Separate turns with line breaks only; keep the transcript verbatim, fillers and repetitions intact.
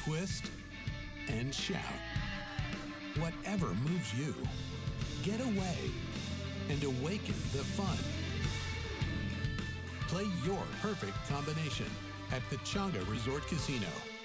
twist, and shout. Whatever moves you, get away and awaken the fun. Play your perfect combination at Pechanga Resort Casino.